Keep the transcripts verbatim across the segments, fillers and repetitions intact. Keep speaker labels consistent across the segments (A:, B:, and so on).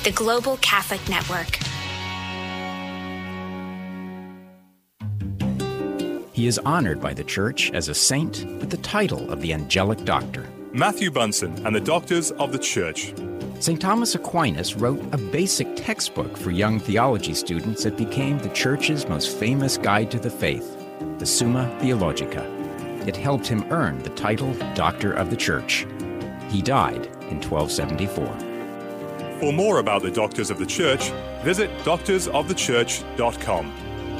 A: the Global Catholic Network.
B: He is honored by the Church as a saint with the title of the Angelic Doctor.
C: Matthew Bunson and the Doctors of the Church.
B: Saint Thomas Aquinas wrote a basic textbook for young theology students that became the Church's most famous guide to the faith, the Summa Theologica. It helped him earn the title Doctor of the Church. He died in twelve seventy-four.
C: For more about the Doctors of the Church, visit doctors of the church dot com.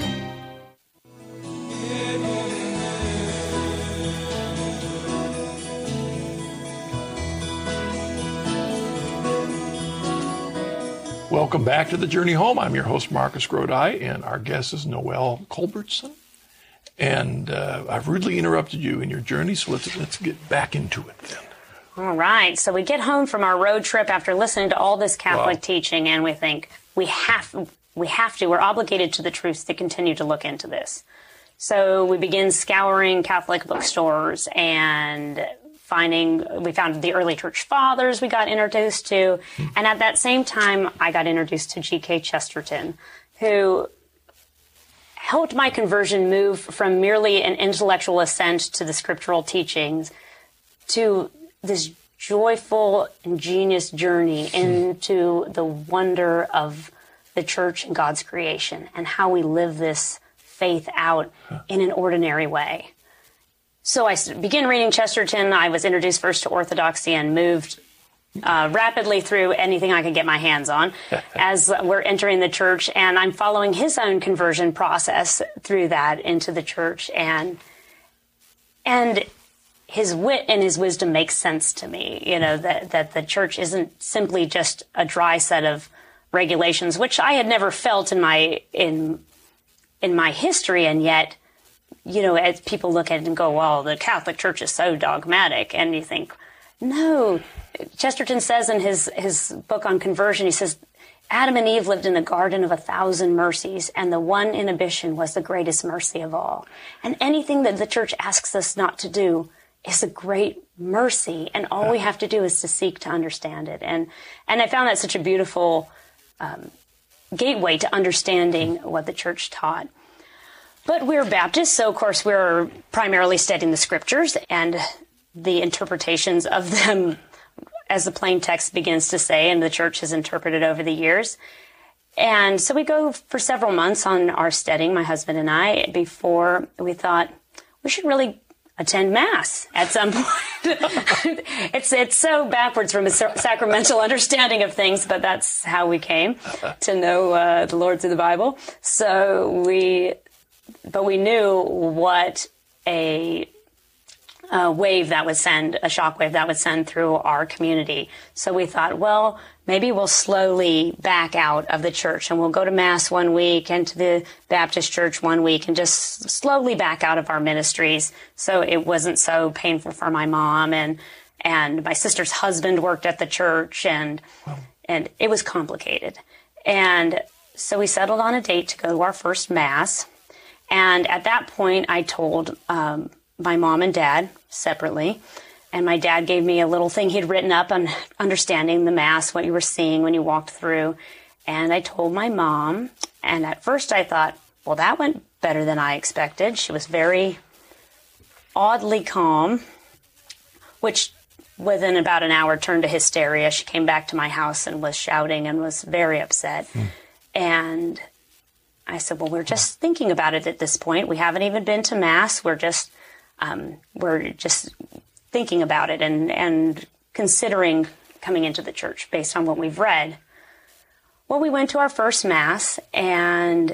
D: Welcome back to The Journey Home. I'm your host, Marcus Grodi, and our guest is Noelle Culbertson. And uh, I've rudely interrupted you in your journey, so let's let's get back into it then.
E: All right. So we get home from our road trip after listening to all this Catholic wow. teaching, and we think we have we have to, we're obligated to the truth to continue to look into this. So we begin scouring Catholic bookstores and finding, we found the early church fathers we got introduced to. And at that same time, I got introduced to G K Chesterton, who helped my conversion move from merely an intellectual assent to the scriptural teachings to this joyful, ingenious journey into the wonder of the church and God's creation and how we live this faith out in an ordinary way. So I began reading Chesterton. I was introduced first to Orthodoxy and moved uh, rapidly through anything I could get my hands on as we're entering the church. And I'm following his own conversion process through that into the church. And and his wit and his wisdom makes sense to me, you know, that, that the church isn't simply just a dry set of regulations, which I had never felt in my in in my history. And yet, you know, as people look at it and go, well, the Catholic Church is so dogmatic. And you think, no. Chesterton says in his, his book on conversion, he says, Adam and Eve lived in a garden of a thousand mercies, and the one inhibition was the greatest mercy of all. And anything that the church asks us not to do is a great mercy, and all we have to do is to seek to understand it. And and I found that such a beautiful um, gateway to understanding what the church taught. But we're Baptists, so of course we're primarily studying the scriptures and the interpretations of them as the plain text begins to say, and the church has interpreted over the years. And so we go for several months on our studying, my husband and I, before we thought we should really attend Mass at some point. it's it's so backwards from a sacramental understanding of things, but that's how we came to know uh, the Lord through the Bible. So we, but we knew what a, a wave that would send, a shockwave that would send through our community. So we thought, well, maybe we'll slowly back out of the church and we'll go to Mass one week and to the Baptist church one week and just slowly back out of our ministries. So it wasn't so painful for my mom, and, and my sister's husband worked at the church, and, wow. and it was complicated. And so we settled on a date to go to our first Mass. And at that point I told, um, my mom and dad separately. And my dad gave me a little thing he'd written up on understanding the Mass, what you were seeing when you walked through. And I told my mom, and at first I thought, well, that went better than I expected. She was very oddly calm, which within about an hour turned to hysteria. She came back to my house and was shouting and was very upset. Mm. And I said, well, we're just thinking about it at this point. We haven't even been to Mass. We're just, um, we're just thinking about it and, and considering coming into the church based on what we've read. Well, we went to our first Mass, and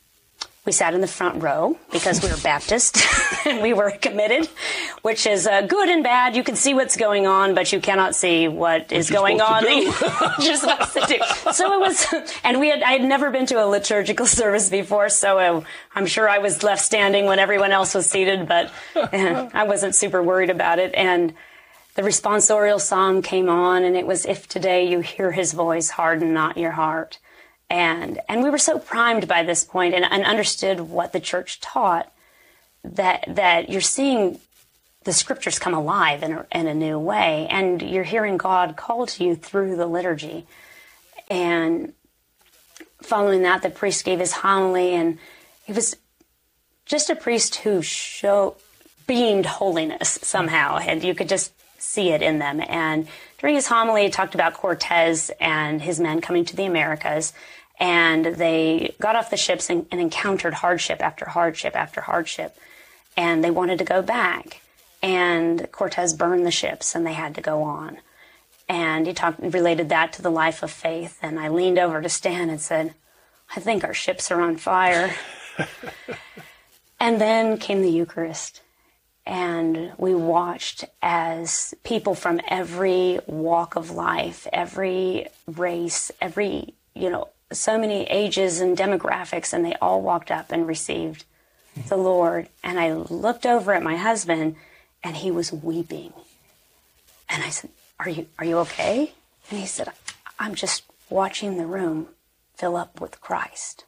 E: we sat in the front row because we were Baptist and we were committed, which is uh, good and bad. You can see what's going on, but you cannot see what, what is going on. You're supposed to do. So it was, and we had, I had never been to a liturgical service before, so uh, I'm sure I was left standing when everyone else was seated, but uh, I wasn't super worried about it. And the responsorial psalm came on, and it was, if today you hear his voice, harden not your heart. And and we were so primed by this point and, and understood what the church taught, that that you're seeing the scriptures come alive in a, in a new way, and you're hearing God call to you through the liturgy. And following that, the priest gave his homily, and he was just a priest who showed, beamed holiness somehow, and you could just see it in them. And during his homily, he talked about Cortez and his men coming to the Americas, and they got off the ships and, and encountered hardship after hardship after hardship, and they wanted to go back. And Cortez burned the ships, and they had to go on. And he talked, related that to the life of faith. And I leaned over to Stan and said, I think our ships are on fire. And then came the Eucharist. And we watched as people from every walk of life, every race, every, you know, so many ages and demographics, and they all walked up and received the Lord. And I looked over at my husband, and he was weeping. And I said, Are you are you okay? And he said, I'm just watching the room fill up with Christ.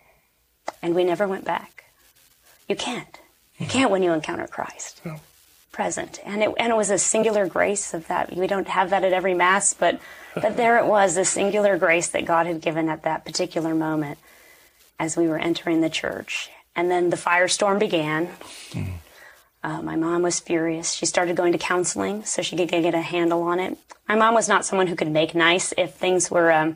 E: And we never went back. You can't. You can't when you encounter Christ. No. Present. And it and it was a singular grace of that. We don't have that at every Mass, but but there it was, a singular grace that God had given at that particular moment as we were entering the church. And then the firestorm began. Mm-hmm. Uh, my mom was furious. She started going to counseling so she could get a handle on it. My mom was not someone who could make nice if things were, um,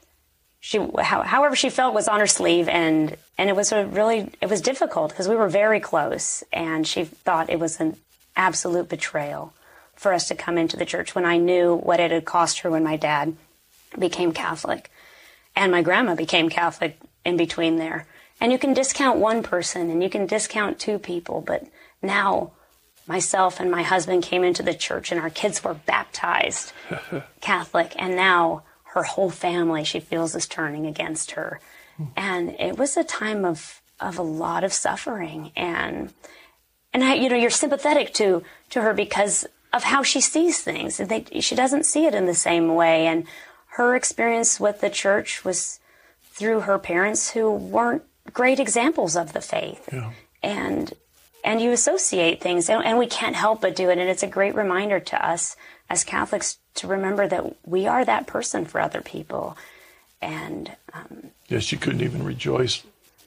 E: she, how, however she felt was on her sleeve. And, and it was a really, it was difficult because we were very close. And she thought it was an absolute betrayal for us to come into the church when I knew what it had cost her when my dad became Catholic and my grandma became Catholic in between there. And you can discount one person and you can discount two people, but now myself and my husband came into the church and our kids were baptized Catholic, and now her whole family, she feels, is turning against her. And it was a time of, of a lot of suffering. And, and I, you know, you're sympathetic to, to her because of how she sees things. They, she doesn't see it in the same way. And her experience with the church was through her parents who weren't great examples of the faith. Yeah. And And you associate things, and we can't help but do it. And it's a great reminder to us as Catholics to remember that we are that person for other people. And um,
D: yes, she couldn't even rejoice,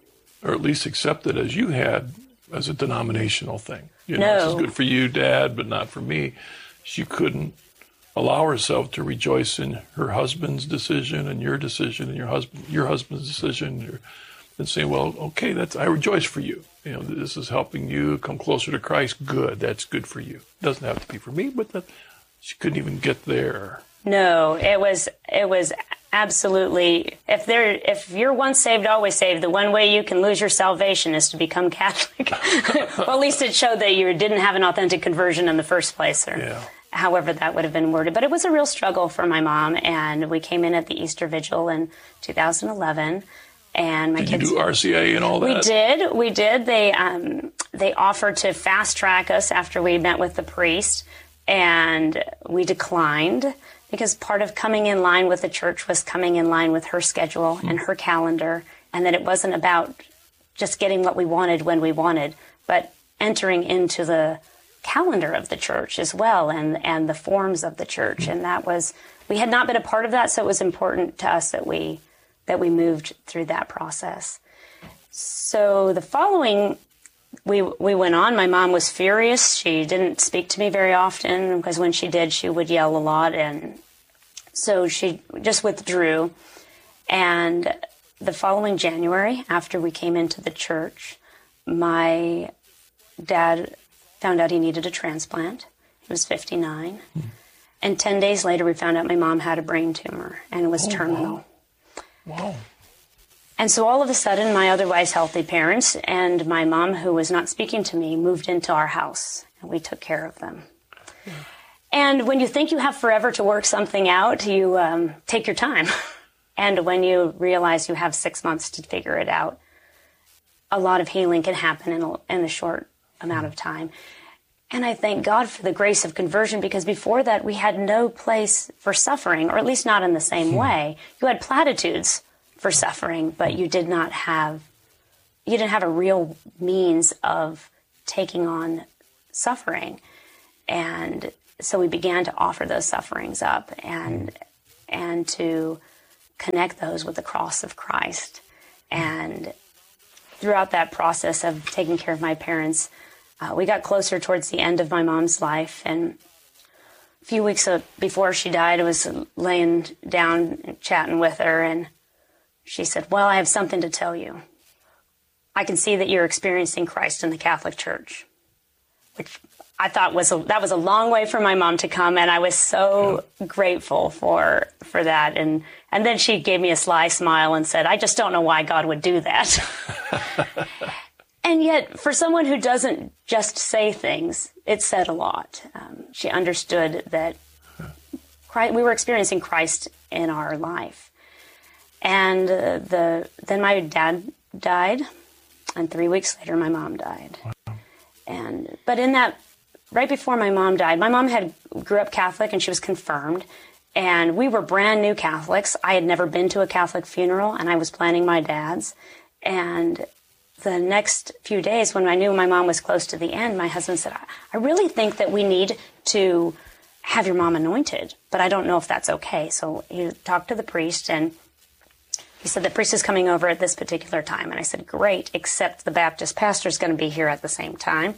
D: or at least accept it as you had, as a denominational thing. You know,
E: no.
D: This is good for you, Dad, but not for me. She couldn't allow herself to rejoice in her husband's decision and your decision and your husband, your husband's decision, and say, well, okay, that's I rejoice for you. You know, this is helping you come closer to Christ. Good, that's good for you. It doesn't have to be for me, but that, she couldn't even get there.
E: No, it was it was absolutely. If there, if you're once saved, always saved. The one way you can lose your salvation is to become Catholic. Well, at least it showed that you didn't have an authentic conversion in the first place, or
D: yeah.
E: however that would have been worded. But it was a real struggle for my mom, and we came in at the Easter Vigil in two thousand eleven. And my
D: did
E: kids,
D: you do R C A and all that?
E: We did. We did. They um, they offered to fast track us after we met with the priest, and we declined because part of coming in line with the church was coming in line with her schedule mm. and her calendar, and that it wasn't about just getting what we wanted when we wanted, but entering into the calendar of the church as well, and and the forms of the church. Mm. And that was, we had not been a part of that, so it was important to us that we. that we moved through that process. So the following, we we went on. My mom was furious. She didn't speak to me very often because when she did, she would yell a lot. And so she just withdrew. And the following January, after we came into the church, my dad found out he needed a transplant. He was fifty-nine. Hmm. And ten days later, we found out my mom had a brain tumor and it was oh, terminal.
D: Wow. Wow.
E: And so all of a sudden, my otherwise healthy parents and my mom, who was not speaking to me, moved into our house, and we took care of them. Yeah. And when you think you have forever to work something out, you um, take your time. And when you realize you have six months to figure it out, a lot of healing can happen in a, in a short amount of time. And I thank God for the grace of conversion, because before that we had no place for suffering, or at least not in the same way. You had platitudes for suffering, but you did not have, you didn't have a real means of taking on suffering. And so we began to offer those sufferings up and, and to connect those with the cross of Christ. And throughout that process of taking care of my parents, uh, we got closer towards the end of my mom's life. And a few weeks before she died, I was laying down and chatting with her, and she said, well, I have something to tell you. I can see that you're experiencing Christ in the Catholic Church, which I thought was a, that was a long way for my mom to come, and I was so yeah. grateful for for that. And and then she gave me a sly smile and said, I just don't know why God would do that. And yet, for someone who doesn't just say things, it said a lot. Um, she understood that Christ, we were experiencing Christ in our life. And uh, the then my dad died, and three weeks later, my mom died. Wow. And but in that, right before my mom died, my mom had grew up Catholic, and she was confirmed. And we were brand new Catholics. I had never been to a Catholic funeral, and I was planning my dad's. And the next few days, when I knew my mom was close to the end, my husband said, I really think that we need to have your mom anointed, but I don't know if that's okay. So he talked to the priest, and he said, the priest is coming over at this particular time. And I said, great, except the Baptist pastor is going to be here at the same time.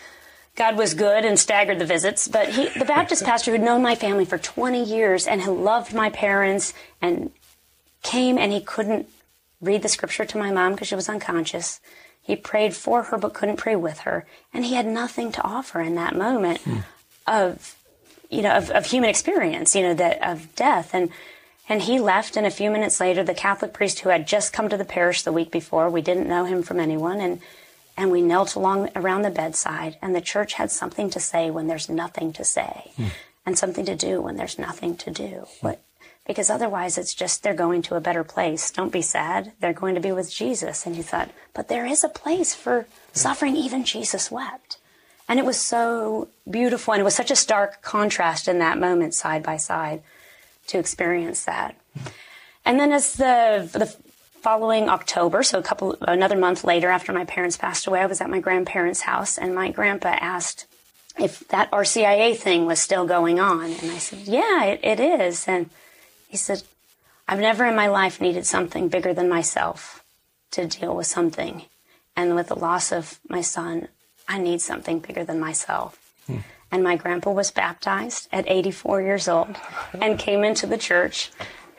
E: God was good and staggered the visits, but he, the Baptist pastor who'd known my family for twenty years and who loved my parents and came, and he couldn't read the scripture to my mom because she was unconscious. He prayed for her but couldn't pray with her. And he had nothing to offer in that moment hmm. of, you know, of, of human experience, you know, that of death. And and he left, and a few minutes later, the Catholic priest who had just come to the parish the week before, we didn't know him from anyone, and and we knelt along around the bedside, and the church had something to say when there's nothing to say, hmm. and something to do when there's nothing to do. What? Because otherwise it's just they're going to a better place. Don't be sad. They're going to be with Jesus. And you thought, but there is a place for suffering. Even Jesus wept. And it was so beautiful. And it was such a stark contrast in that moment, side by side, to experience that. And then as the the following October, so a couple, another month later after my parents passed away, I was at my grandparents' house, and my grandpa asked if that R C I A thing was still going on. And I said, yeah, it, it is. And he said, I've never in my life needed something bigger than myself to deal with something. And with the loss of my son, I need something bigger than myself. Hmm. And my grandpa was baptized at eighty-four years old and came into the church.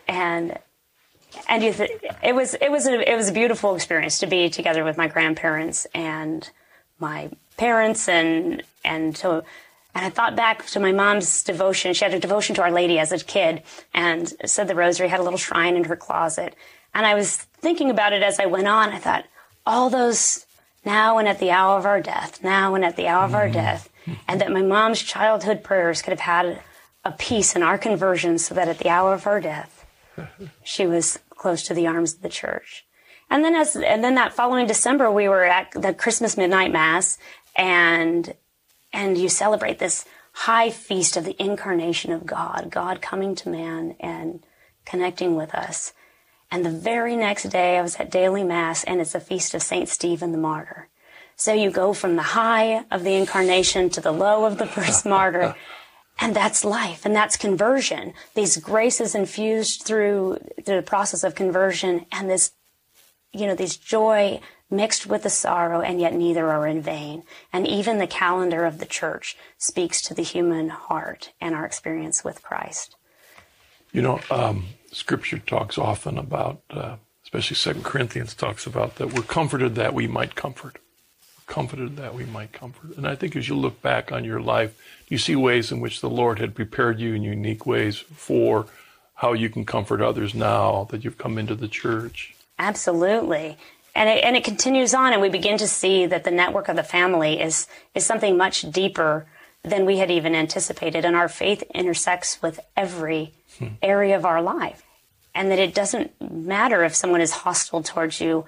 E: And and you th- it was it was a, it was a beautiful experience to be together with my grandparents and my parents. And, and so... And I thought back to my mom's devotion. She had a devotion to Our Lady as a kid and said the rosary, had a little shrine in her closet. And I was thinking about it as I went on. I thought, all those now and at the hour of our death, now and at the hour of our death, and that my mom's childhood prayers could have had a piece in our conversion so that at the hour of her death, she was close to the arms of the church. And then as and then that following December, we were at the Christmas Midnight Mass, and And you celebrate this high feast of the incarnation of God, God coming to man and connecting with us. And the very next day, I was at daily Mass, and it's a feast of Saint Stephen the Martyr. So you go from the high of the incarnation to the low of the first martyr, and that's life, and that's conversion. These graces infused through, through the process of conversion, and this, you know, this joy mixed with the sorrow, and yet neither are in vain. And even the calendar of the church speaks to the human heart and our experience with Christ.
D: You know, um, Scripture talks often about, uh, especially Second Corinthians talks about that we're comforted that we might comfort. We're comforted that we might comfort. And I think as you look back on your life, you see ways in which the Lord had prepared you in unique ways for how you can comfort others now that you've come into the church.
E: Absolutely. And it, and it continues on, and we begin to see that the network of the family is is something much deeper than we had even anticipated, and our faith intersects with every hmm. area of our life, and that it doesn't matter if someone is hostile towards you.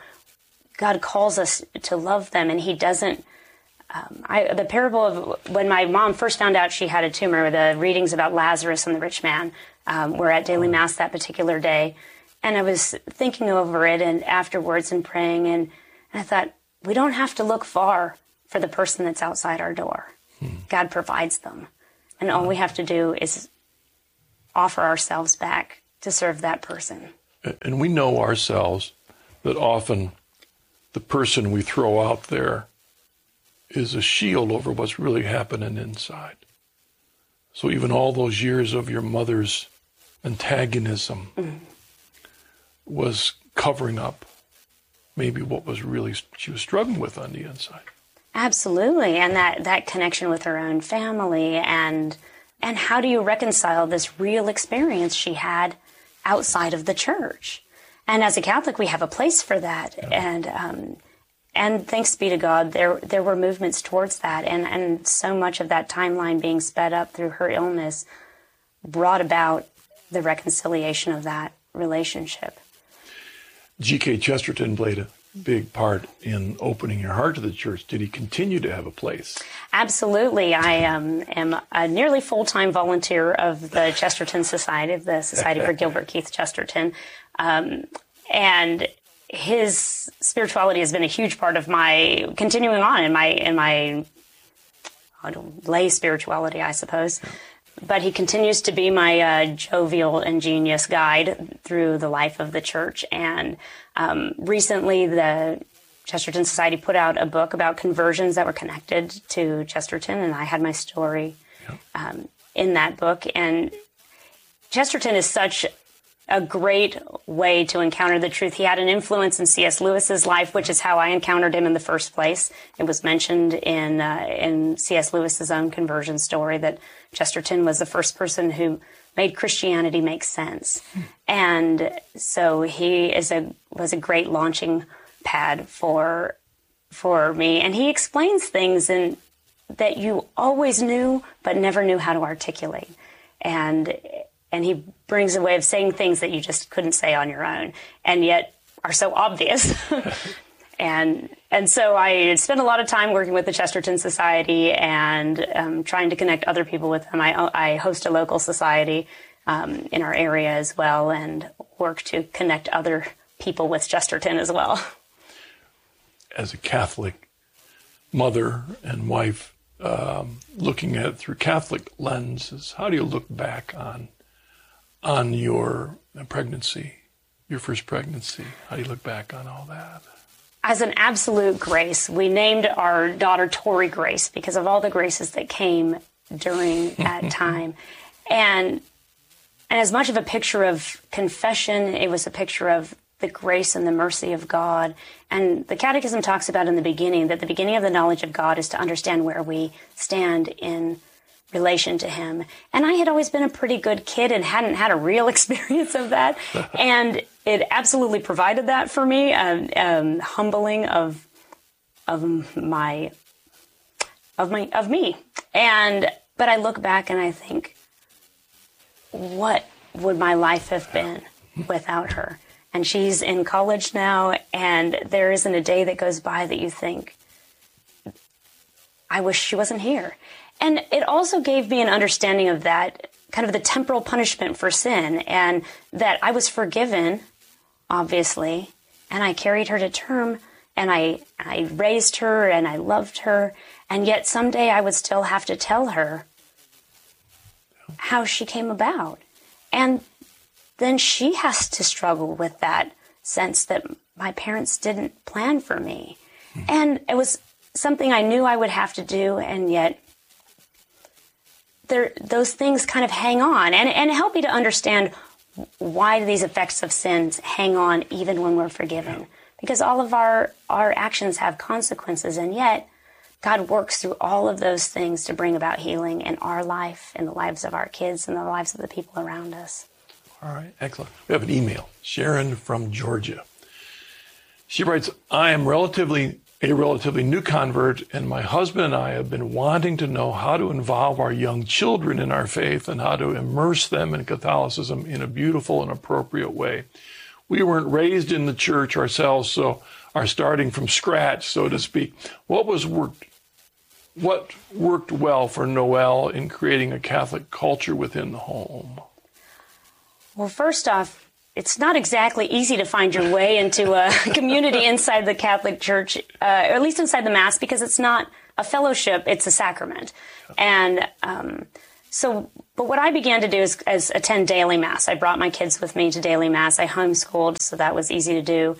E: God calls us to love them, and he doesn't. Um, I, the parable of when my mom first found out she had a tumor, the readings about Lazarus and the rich man um, were at daily Mass that particular day. And I was thinking over it and afterwards and praying, and, and I thought, we don't have to look far for the person that's outside our door. Hmm. God provides them. And all we have to do is offer ourselves back to serve that person.
D: And we know ourselves that often the person we throw out there is a shield over what's really happening inside. So even all those years of your mother's antagonism mm-hmm. was covering up maybe what was really she was struggling with on the inside.
E: Absolutely. And that, that connection with her own family, and and how do you reconcile this real experience she had outside of the church? And as a Catholic, we have a place for that. Yeah. And um, and thanks be to God, there there were movements towards that. And, and so much of that timeline being sped up through her illness brought about the reconciliation of that relationship.
D: G K Chesterton played a big part in opening your heart to the church. Did he continue to have a place?
E: Absolutely. I um, am a nearly full-time volunteer of the Chesterton Society, of the Society for Gilbert Keith Chesterton. Um, and his spirituality has been a huge part of my continuing on in my, in my I don't, lay spirituality, I suppose. But he continues to be my uh, jovial, ingenious guide through the life of the church. And um, recently, the Chesterton Society put out a book about conversions that were connected to Chesterton, and I had my story yeah. um, in that book. And Chesterton is such a great way to encounter the truth. He had an influence in C S Lewis's life, which is how I encountered him in the first place. It was mentioned in uh, in C S Lewis's own conversion story that Chesterton was the first person who made Christianity make sense. Hmm. And so he is a was a great launching pad for for me. And he explains things in, that you always knew but never knew how to articulate. And And he brings a way of saying things that you just couldn't say on your own, and yet are so obvious. and and so I spent a lot of time working with the Chesterton Society and um, trying to connect other people with them. I, I host a local society um, in our area as well, and work to connect other people with Chesterton as well.
D: As a Catholic mother and wife, um, looking at it through Catholic lenses, how do you look back on on your pregnancy, your first pregnancy? How do you look back on all that?
E: As an absolute grace. We named our daughter Tori Grace because of all the graces that came during that time. And, and as much of a picture of confession, it was a picture of the grace and the mercy of God. And the Catechism talks about in the beginning that the beginning of the knowledge of God is to understand where we stand in relation to him. And I had always been a pretty good kid and hadn't had a real experience of that. And it absolutely provided that for me, um, um, humbling of of my of my of me. And but I look back and I think, what would my life have been without her? And she's in college now, and there isn't a day that goes by that you think, I wish she wasn't here. And it also gave me an understanding of that, kind of the temporal punishment for sin, and that I was forgiven, obviously, and I carried her to term, and I, I raised her, and I loved her, and yet someday I would still have to tell her how she came about. And then she has to struggle with that sense that my parents didn't plan for me. Mm-hmm. And it was something I knew I would have to do, and yet There, those things kind of hang on and, and help me to understand why these effects of sins hang on even when we're forgiven. Because all of our, our actions have consequences, and yet God works through all of those things to bring about healing in our life, in the lives of our kids, and the lives of the people around us.
D: All right, excellent. We have an email. Sharon from Georgia. She writes, I am relatively a relatively new convert, and my husband and I have been wanting to know how to involve our young children in our faith and how to immerse them in Catholicism in a beautiful and appropriate way. We weren't raised in the church ourselves, so are starting from scratch, so to speak. What was worked, what worked well for Noelle in creating a Catholic culture within the home?
E: Well, first off, it's not exactly easy to find your way into a community inside the Catholic Church, uh, or at least inside the Mass, because it's not a fellowship, it's a sacrament. And um, So, but what I began to do is, is attend daily Mass. I brought my kids with me to daily Mass. I homeschooled, so that was easy to do.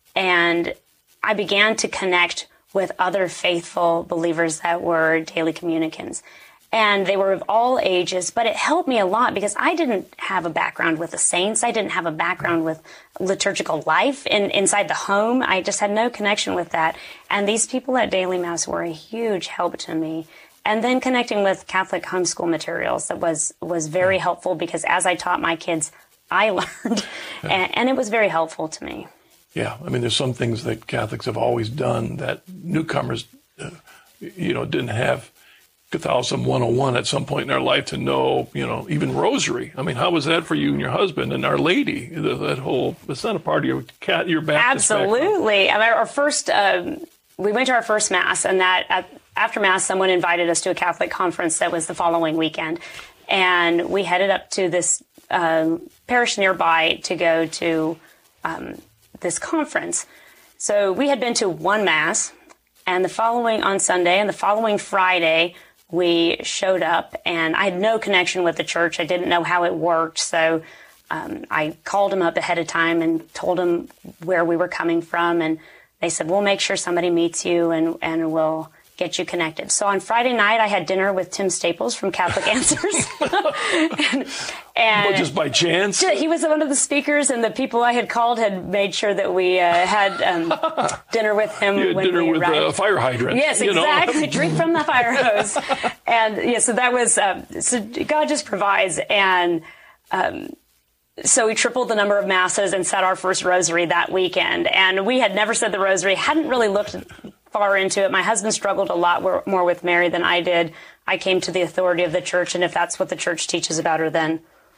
E: And I began to connect with other faithful believers that were daily communicants. And they were of all ages, but it helped me a lot because I didn't have a background with the saints. I didn't have a background with liturgical life in, inside the home. I just had no connection with that. And these people at daily Mass were a huge help to me. And then connecting with Catholic homeschool materials, that was, was very helpful because as I taught my kids, I learned, yeah. and, and it was very helpful to me.
D: Yeah, I mean, there's some things that Catholics have always done that newcomers, uh, you know, didn't have Catholicism one oh one at some point in their life to know, you know, even Rosary. I mean, how was that for you and your husband and Our Lady? That whole, it's not a part of your cat, your Baptist
E: Absolutely. I mean, our first, um, we went to our first Mass, and that at, after Mass, someone invited us to a Catholic conference that was the following weekend. And we headed up to this um, parish nearby to go to um, this conference. So we had been to one Mass, and the following on Sunday and the following Friday, we showed up, and I had no connection with the church. I didn't know how it worked. So um, I called them up ahead of time and told them where we were coming from. And they said, we'll make sure somebody meets you and, and we'll get you connected. So on Friday night, I had dinner with Tim Staples from Catholic Answers. and, and
D: well, just by chance?
E: He was one of the speakers, and the people I had called had made sure that we uh, had um, dinner with him
D: you had
E: when
D: dinner
E: we
D: with
E: arrived.
D: a fire hydrant.
E: Yes, exactly. You know? Drink from the fire hose. And yeah, so that was, um, so God just provides. And um, so we tripled the number of Masses and said our first rosary that weekend. And we had never said the rosary, hadn't really looked far into it. My husband struggled a lot more with Mary than I did. I came to the authority of the church, and if that's what the church teaches about her, then,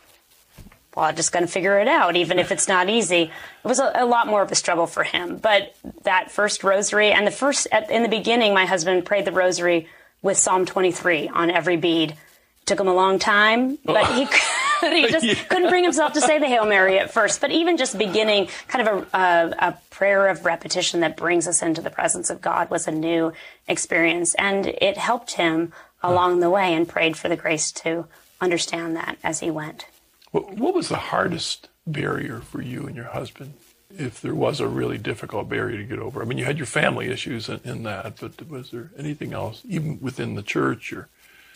E: well, I'm just going to figure it out, even if it's not easy. It was a, a lot more of a struggle for him. But that first rosary, and the first, at, in the beginning, my husband prayed the rosary with Psalm twenty-three on every bead. Took him a long time, but he, he just yeah. couldn't bring himself to say the Hail Mary at first. But even just beginning kind of a, a, a prayer of repetition that brings us into the presence of God was a new experience. And it helped him along the way, and prayed for the grace to understand that as he went.
D: What was the hardest barrier for you and your husband, if there was a really difficult barrier to get over? I mean, you had your family issues in, in that, but was there anything else, even within the church? Or,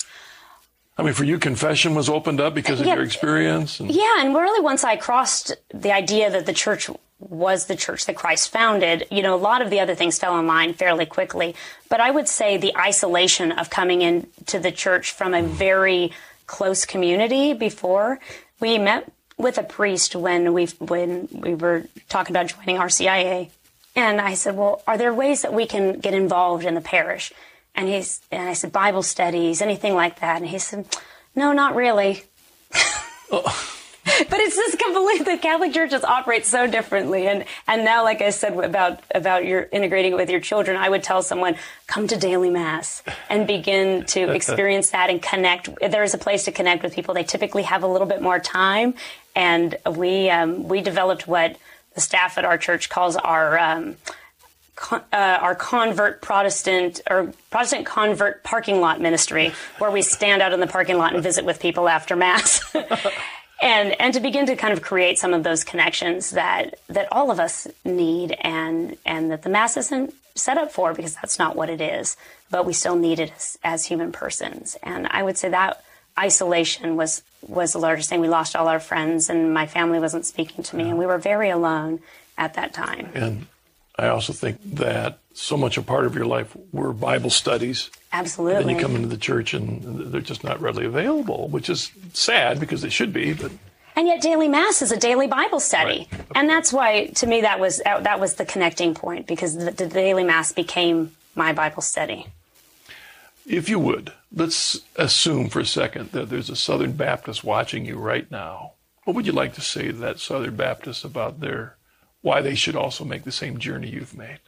D: I mean, for you, confession was opened up because of yeah. your experience? And...
E: Yeah, and really once I crossed the idea that the church was the church that Christ founded, you know, a lot of the other things fell in line fairly quickly. But I would say the isolation of coming into the church from a very close community before. We met with a priest when we when we were talking about joining R C I A, and I said, "Well, are there ways that we can get involved in the parish?" And he's and I said, "Bible studies, anything like that?" And he said, "No, not really." oh. But it's just completely, the Catholic Church just operates so differently. And, and now, like I said, about, about your integrating it with your children, I would tell someone, come to daily Mass and begin to experience that and connect. There is a place to connect with people. They typically have a little bit more time. And we, um, we developed what the staff at our church calls our, um, Con, uh, our convert Protestant or Protestant convert parking lot ministry, where we stand out in the parking lot and visit with people after Mass. And and to begin to kind of create some of those connections that, that all of us need, and, and that the Mass isn't set up for, because that's not what it is, but we still need it as, as human persons. And I would say that isolation was, was the largest thing. We lost all our friends, and my family wasn't speaking to me, and we were very alone at that time.
D: And I also think that so much a part of your life were Bible studies.
E: Absolutely.
D: And then you come into the church and they're just not readily available, which is sad because they should be. But
E: and yet daily Mass is a daily Bible study.
D: Right.
E: And that's why, to me, that was that was the connecting point, because the, the daily Mass became my Bible study.
D: If you would, let's assume for a second that there's a Southern Baptist watching you right now. What would you like to say to that Southern Baptist about their why they should also make the same journey you've made?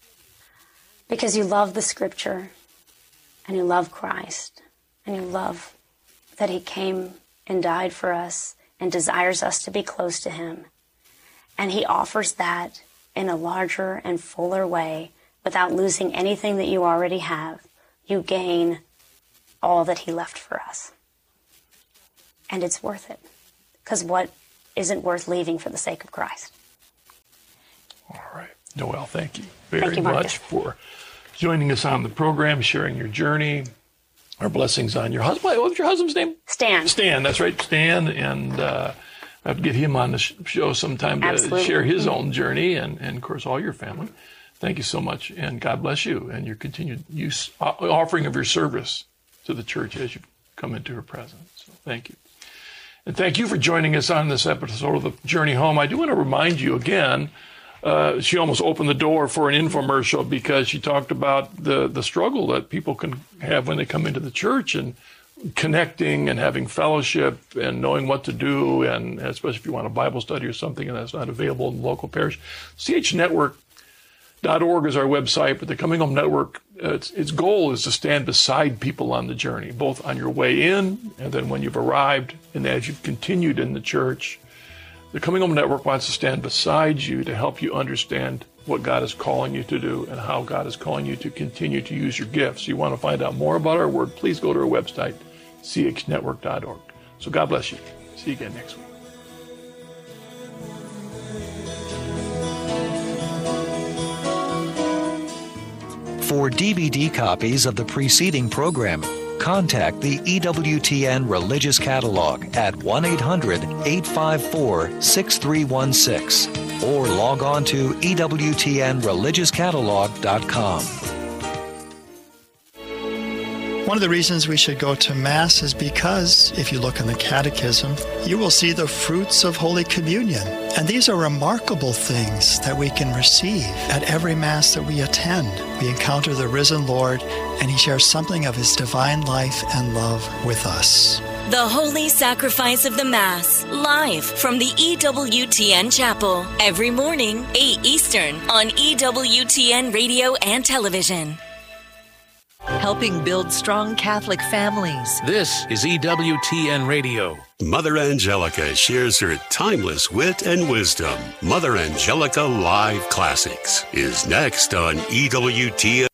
E: Because you love the Scripture, and you love Christ, and you love that he came and died for us and desires us to be close to him. And he offers that in a larger and fuller way without losing anything that you already have. You gain all that he left for us. And it's worth it. Because what isn't worth leaving for the sake of Christ?
D: All right. Noelle, thank you very
E: thank you,
D: much for joining us on the program, sharing your journey. Our blessings on your husband. What was your husband's name?
E: Stan.
D: Stan, that's right, Stan. And uh, I have to get him on the sh- show sometime to
E: Absolutely.
D: share his own journey and, and, of course, all your family. Thank you so much, and God bless you and your continued use, uh, offering of your service to the church as you come into her presence. So thank you. And thank you for joining us on this episode of The Journey Home. I do want to remind you again, Uh, she almost opened the door for an infomercial because she talked about the, the struggle that people can have when they come into the church and connecting and having fellowship and knowing what to do, and especially if you want a Bible study or something and that's not available in the local parish. C H network dot org is our website, but the Coming Home Network, uh, its, its goal is to stand beside people on the journey, both on your way in and then when you've arrived and as you've continued in the church. The Coming Home Network wants to stand beside you to help you understand what God is calling you to do and how God is calling you to continue to use your gifts. You want to find out more about our work, please go to our website, C H network dot org. So God bless you. See you again next week.
F: For D V D copies of the preceding program, contact the E W T N Religious Catalog at one eight hundred, eight five four, six three one six or log on to E W T N religious catalog dot com.
G: One of the reasons we should go to Mass is because, if you look in the Catechism, you will see the fruits of Holy Communion. And these are remarkable things that we can receive at every Mass that we attend. We encounter the risen Lord, and He shares something of His divine life and love with us.
H: The Holy Sacrifice of the Mass, live from the E W T N Chapel, every morning, eight Eastern, on E W T N Radio and Television.
I: Helping build strong Catholic families.
J: This is E W T N Radio.
K: Mother Angelica shares her timeless wit and wisdom. Mother Angelica Live Classics is next on E W T N.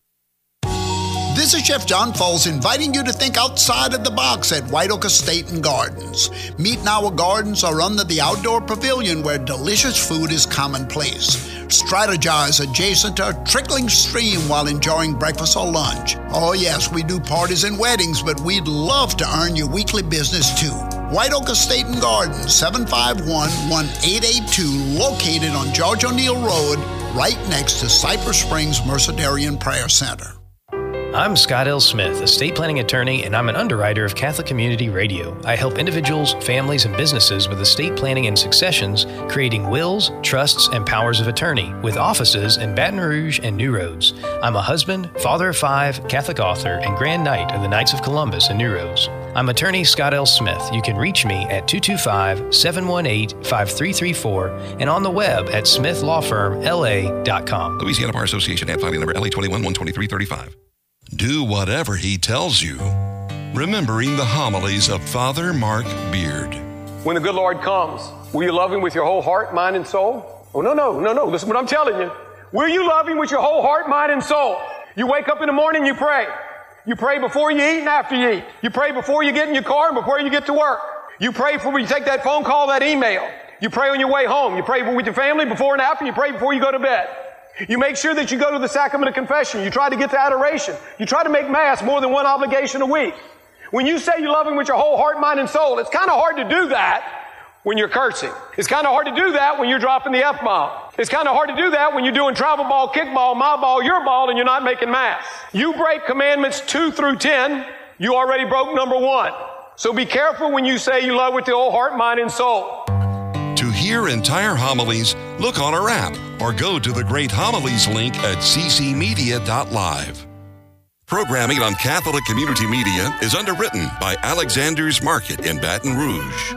L: This is Chef John Foles inviting you to think outside of the box at White Oak Estate and Gardens. Meet and our gardens are under the outdoor pavilion where delicious food is commonplace. Strategize adjacent to a trickling stream while enjoying breakfast or lunch. Oh yes, we do parties and weddings, but we'd love to earn your weekly business too. White Oak Estate and Gardens, seven five one, one eight eight two, located on George O'Neill Road, right next to Cypress Springs Mercedarian Prayer Center.
M: I'm Scott L. Smith, estate planning attorney, and I'm an underwriter of Catholic Community Radio. I help individuals, families, and businesses with estate planning and successions, creating wills, trusts, and powers of attorney, with offices in Baton Rouge and New Roads. I'm a husband, father of five, Catholic author, and Grand Knight of the Knights of Columbus in New Roads. I'm attorney Scott L. Smith. You can reach me at two two five, seven one eight, five three three four and on the web at smith law firm l a dot com.
N: Louisiana Bar Association, ad filing number L A twenty-one one twenty-three thirty-five. Do whatever he tells you. Remembering the homilies of Father Mark Beard.
O: When the good Lord comes, will you love Him with your whole heart, mind, and soul? Oh, no, no, no, no. Listen to what I'm telling you. Will you love Him with your whole heart, mind, and soul? You wake up in the morning, you pray. You pray before you eat and after you eat. You pray before you get in your car and before you get to work. You pray before you take that phone call, that email. You pray on your way home. You pray with your family before and after. You pray before you go to bed. You make sure that you go to the sacrament of confession. You try to get to adoration. You try to make Mass more than one obligation a week. When you say you love Him with your whole heart, mind, and soul, it's kind of hard to do that when you're cursing. It's kind of hard to do that when you're dropping the F-bomb. It's kind of hard to do that when you're doing travel ball, kickball, my ball, your ball, and you're not making Mass. You break commandments two through ten, you already broke number one. So be careful when you say you love with the whole heart, mind, and soul.
N: To hear entire homilies, look on our app or go to the Great Homilies link at c c media dot live. Programming on Catholic Community Media is underwritten by Alexander's Market in Baton Rouge.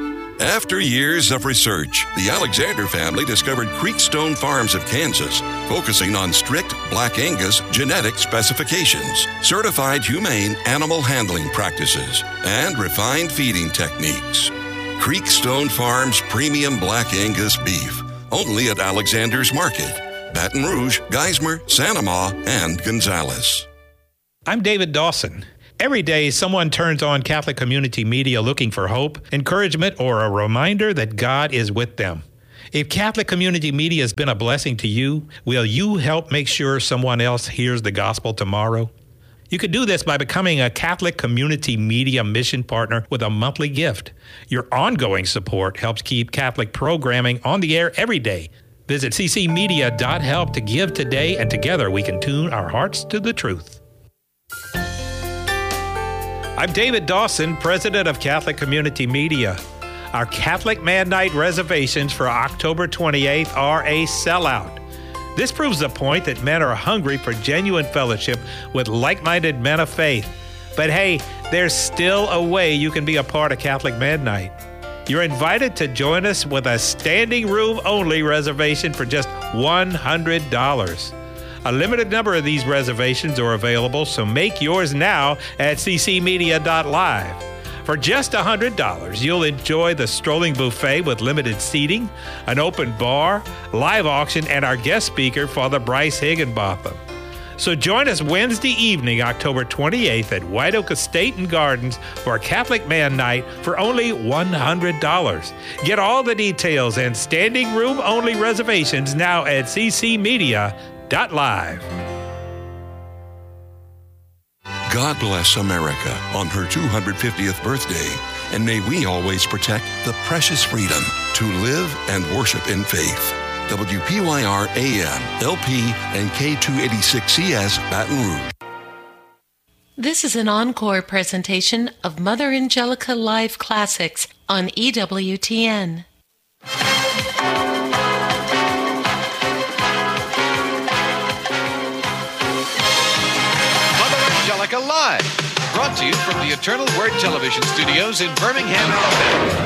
N: After years of research, the Alexander family discovered Creekstone Farms of Kansas, focusing on strict Black Angus genetic specifications, certified humane animal handling practices, and refined feeding techniques. Creekstone Farms Premium Black Angus Beef, only at Alexander's Market, Baton Rouge, Geismar, Santa Ma, and Gonzales.
P: I'm David Dawson. Every day, someone turns on Catholic Community Media looking for hope, encouragement, or a reminder that God is with them. If Catholic Community Media has been a blessing to you, will you help make sure someone else hears the gospel tomorrow? You can do this by becoming a Catholic Community Media mission partner with a monthly gift. Your ongoing support helps keep Catholic programming on the air every day. Visit c c media dot help to give today, and together we can tune our hearts to the truth. I'm David Dawson, president of Catholic Community Media. Our Catholic Man Night reservations for October twenty-eighth are a sellout. This proves the point that men are hungry for genuine fellowship with like-minded men of faith. But hey, there's still a way you can be a part of Catholic Man Night. You're invited to join us with a standing room only reservation for just one hundred dollars. A limited number of these reservations are available, so make yours now at c c media dot live. For just one hundred dollars, you'll enjoy the strolling buffet with limited seating, an open bar, live auction, and our guest speaker, Father Bryce Higginbotham. So join us Wednesday evening, October twenty-eighth at White Oak Estate and Gardens for a Catholic Man Night for only one hundred dollars. Get all the details and standing room only reservations now at c c media dot live.
N: God bless America on her two hundred fiftieth birthday, and may we always protect the precious freedom to live and worship in faith. W P Y R A M, L P, and K two eighty-six C S, Baton Rouge.
Q: This is an encore presentation of Mother Angelica Live Classics on E W T N.
R: Live, brought to you from the Eternal Word Television Studios in Birmingham, Alabama.